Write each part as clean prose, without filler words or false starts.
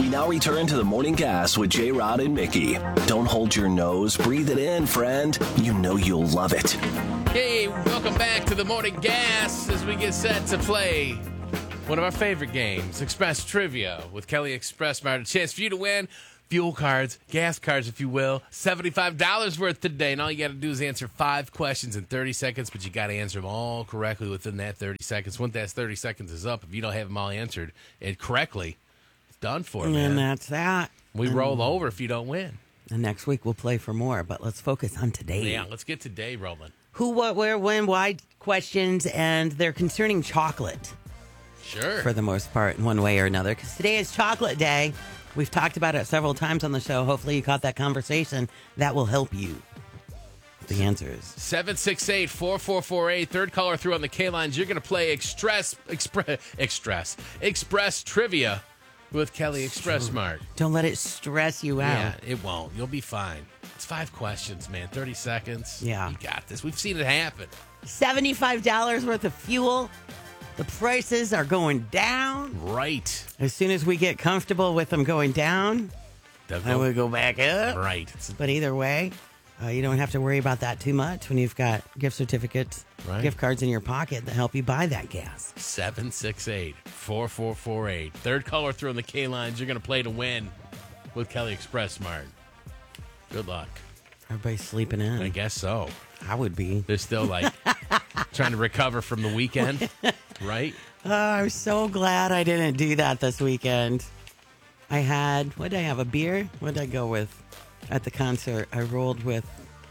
We now return to the Morning Gas with J. Rod and Mickey. Don't hold your nose. Breathe it in, friend. You know you'll love it. Hey, welcome back to the Morning Gas as we get set to play one of our favorite games, Express Trivia with Kelly Express Mart. A chance for you to win fuel cards, gas cards, if you will, $75 worth today. And all you got to do is answer 5 questions in 30 seconds, but you got to answer them all correctly within that 30 seconds. Once that 30 seconds is up, if you don't have them all answered and correctly, it's done for, man. And that's that. We roll over if you don't win. And next week we'll play for more, but let's focus on today. Yeah, let's get today rolling. Who, what, where, when, why questions, and they're concerning chocolate. Sure. For the most part, in one way or another. Because today is chocolate day. We've talked about it several times on the show. Hopefully you caught that conversation. That will help you. The answers. 768-4448. Third caller through on the K-Lines. You're going to play Express Trivia with Kelly Express Mart. Don't let it stress you out. Yeah, it won't. You'll be fine. It's 5 questions, man. 30 seconds. Yeah. You got this. We've seen it happen. $75 worth of fuel. The prices are going down. Right. As soon as we get comfortable with them going down, then we go back up. Right. But either way, you don't have to worry about that too much when you've got gift certificates, gift cards in your pocket that help you buy that gas. 768-4448. Third caller through on the K-Lines. You're going to play to win with Kelly Express Mart. Good luck. Everybody's sleeping in. I guess so. I would be. They're still like trying to recover from the weekend, right? I'm so glad I didn't do that this weekend. I had, what did I have, a beer? What did I go with at the concert? I rolled with,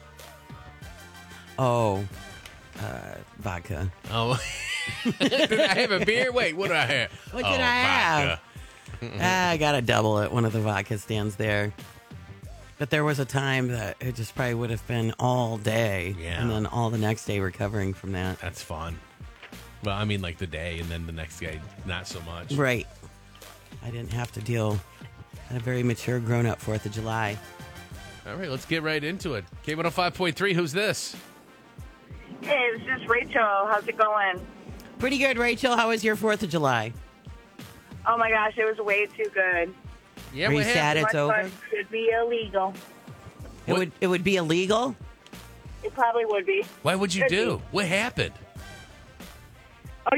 vodka. Oh, did I have a beer? Wait, what did I have? What did I have? I got a double at one of the vodka stands there. But there was a time that it just probably would have been all day. Yeah. And then all the next day recovering from that. That's fun. Well, I mean, like the day, and then the next day, not so much. Right. I didn't have to deal at a very mature, grown-up 4th of July. All right, let's get right into it. K105.3, who's this? Hey, it's just Rachel. How's it going? Pretty good, Rachel. How was your 4th of July? Oh, my gosh, it was way too good. Yeah, Are you what sad happened? it's Much over? fun. Should be illegal. It would be illegal? It probably would be. Why would you Could do? be. What happened? Oh,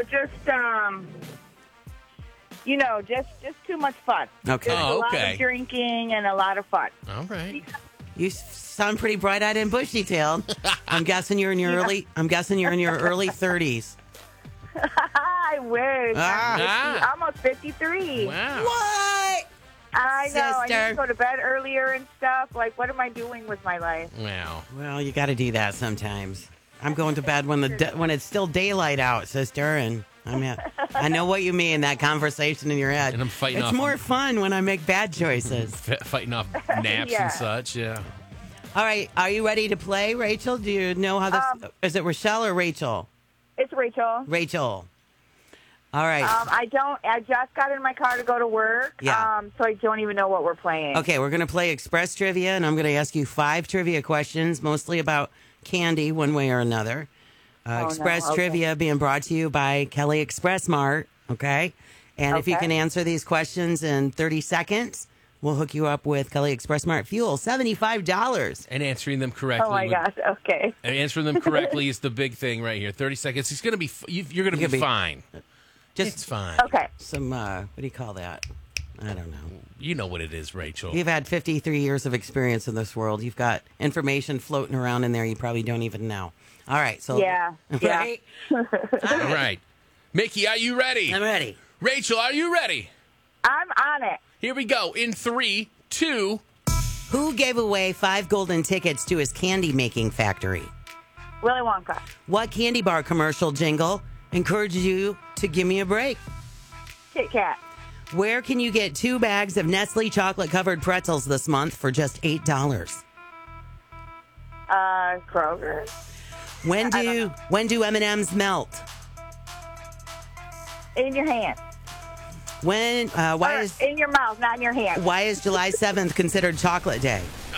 just too much fun. Okay. There's Oh, a lot okay. of drinking and a lot of fun. All right. You sound pretty bright-eyed and bushy-tailed. I'm guessing you're in your early 30s. I wish. Ah. I'm almost 53. Wow. What? I know. I need Sister. to go to bed earlier and stuff. Like, what am I doing with my life? Wow. Well, you got to do that sometimes. I'm going to bed when when it's still daylight out, sister, and I know what you mean, that conversation in your head. And I'm fighting It's off- more fun when I make bad choices. Fighting off naps Yeah. and such, yeah. All right, are you ready to play, Rachel? Do you know how this is? It Rochelle or Rachel? It's Rachel. Rachel. All right. I just got in my car to go to work. Yeah. So I don't even know what we're playing. Okay, we're going to play Express Trivia, and I'm going to ask you 5 trivia questions, mostly about candy, one way or another. Express no. Okay. Trivia being brought to you by Kelly Express Mart, okay? And if you Okay. can answer these questions in 30 seconds, we'll hook you up with Kelly Express Mart Fuel, $75. And answering them correctly. Oh, my gosh. Okay. And answering them correctly is the big thing right here. 30 seconds. It's gonna be. You're gonna You'll be be- fine. Just It's fine. Okay. some, what do you call that? I don't know. You know what it is, Rachel. You've had 53 years of experience in this world. You've got information floating around in there you probably don't even know. All right, so Yeah. right? All right. Mickey, are you ready? I'm ready. Rachel, are you ready? I'm on it. Here we go. In 3, 2. Who gave away 5 golden tickets to his candy making factory? Willy Wonka. What candy bar commercial jingle encourages you to give me a break? Kit Kat. Where can you get 2 bags of Nestle chocolate covered pretzels this month for just $8? Kroger. When do M&Ms melt? In your hand. When Or in your mouth, not in your hand. why is July 7th considered chocolate day?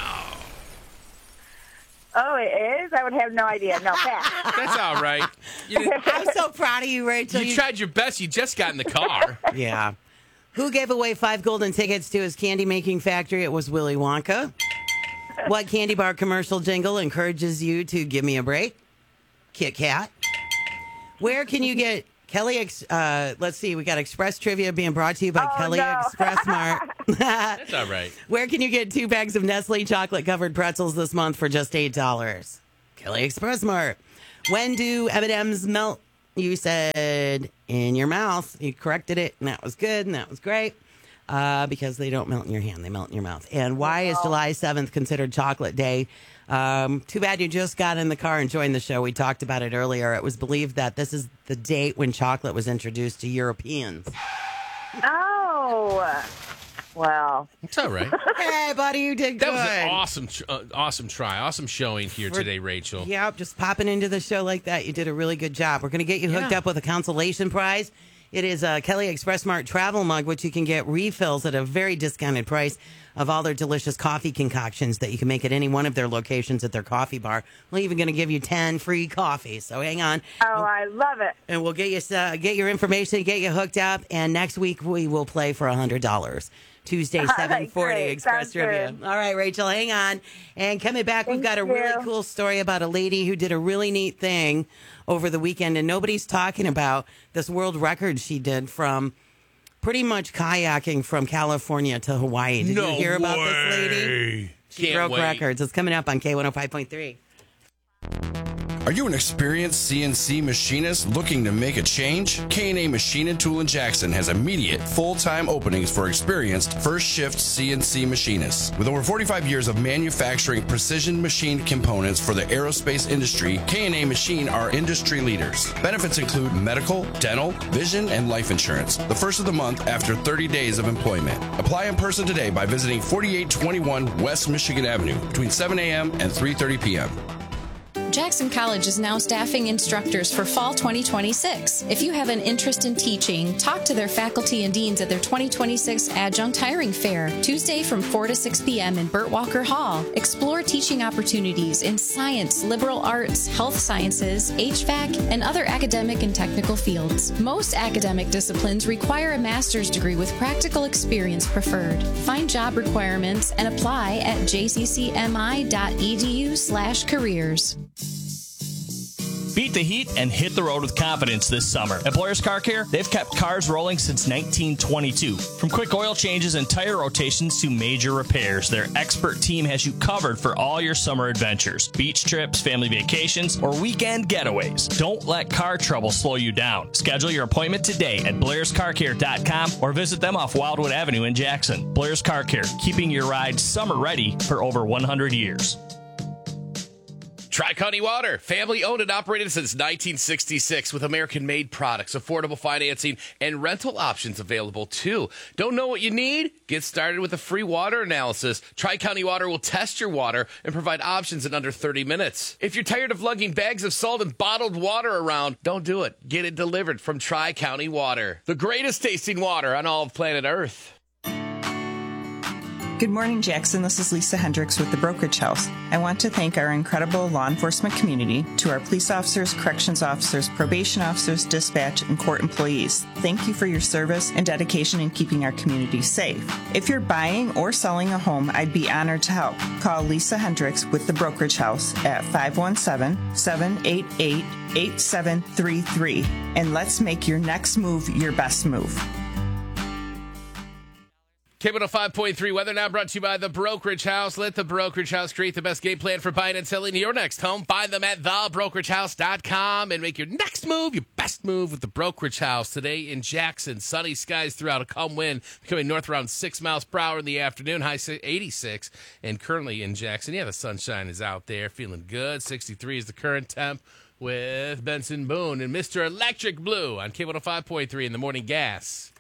Oh, it is? I would have no idea. No, pass. That's all right. You, I'm so proud of you, Rachel. you tried your best. You just got in the car. Yeah. Who gave away 5 golden tickets to his candy-making factory? It was Willy Wonka. What candy bar commercial jingle encourages you to give me a break? Kit Kat. Where can you get Kelly? Let's see. We got Express Trivia being brought to you by Kelly Express Mart. That's all right. Where can you get 2 bags of Nestle chocolate-covered pretzels this month for just $8? Kelly Express Mart. When do M&Ms melt? You said in your mouth. You corrected it, and that was good, and that was great. Because they don't melt in your hand, they melt in your mouth. And why is July 7th considered Chocolate Day? Too bad you just got in the car and joined the show. We talked about it earlier. It was believed that this is the date when chocolate was introduced to Europeans. Oh, well. It's all right. Hey, buddy, you did good. That was an awesome try. Awesome showing here today, Rachel. Yep, just popping into the show like that. You did a really good job. We're going to get you hooked up with a consolation prize. It is a Kelly Express Mart travel mug, which you can get refills at a very discounted price of all their delicious coffee concoctions that you can make at any one of their locations at their coffee bar. We're even going to give you 10 free coffees. So hang on. Oh, I love it. And we'll get your information, get you hooked up. And next week we will play for $100. Tuesday, 7:40 Great. Express Sounds Trivia. good. All right, Rachel, hang on. And coming back, we've got a really cool story about a lady who did a really neat thing over the weekend, and nobody's talking about this world record she did from pretty much kayaking from California to Hawaii. Did you hear about this lady? She broke records. It's coming up on K105.3. Are you an experienced CNC machinist looking to make a change? K&A Machine and Tool in Jackson has immediate full-time openings for experienced first-shift CNC machinists. With over 45 years of manufacturing precision machined components for the aerospace industry, K&A Machine are industry leaders. Benefits include medical, dental, vision, and life insurance. The first of the month after 30 days of employment. Apply in person today by visiting 4821 West Michigan Avenue between 7 a.m. and 3:30 p.m. Jackson College is now staffing instructors for fall 2026. If you have an interest in teaching, talk to their faculty and deans at their 2026 Adjunct Hiring Fair, Tuesday from 4 to 6 p.m. in Burt Walker Hall. Explore teaching opportunities in science, liberal arts, health sciences, HVAC, and other academic and technical fields. Most academic disciplines require a master's degree with practical experience preferred. Find job requirements and apply at jccmi.edu/careers. Beat the heat and hit the road with confidence this summer. At Blair's Car Care, they've kept cars rolling since 1922. From quick oil changes and tire rotations to major repairs, their expert team has you covered for all your summer adventures. Beach trips, family vacations, or weekend getaways. Don't let car trouble slow you down. Schedule your appointment today at blairscarcare.com or visit them off Wildwood Avenue in Jackson. Blair's Car Care, keeping your ride summer ready for over 100 years. Tri-County Water, family owned and operated since 1966 with American-made products, affordable financing, and rental options available too. Don't know what you need? Get started with a free water analysis. Tri-County Water will test your water and provide options in under 30 minutes. If you're tired of lugging bags of salt and bottled water around, don't do it. Get it delivered from Tri-County Water, the greatest tasting water on all of planet Earth. Good morning, Jackson. This is Lisa Hendricks with the Brokerage House. I want to thank our incredible law enforcement community, to our police officers, corrections officers, probation officers, dispatch, and court employees. Thank you for your service and dedication in keeping our community safe. If you're buying or selling a home, I'd be honored to help. Call Lisa Hendricks with the Brokerage House at 517-788-8733. And let's make your next move your best move. K105.3 weather now brought to you by The Brokerage House. Let The Brokerage House create the best game plan for buying and selling your next home. Buy them at thebrokerage.com and make your next move your best move with The Brokerage House. Today in Jackson, sunny skies throughout, a calm wind becoming north around 6 miles per hour in the afternoon, high 86. And currently in Jackson, the sunshine is out there, feeling good. 63 is the current temp with Benson Boone and Mr. Electric Blue on K105.3 in the Morning Gas.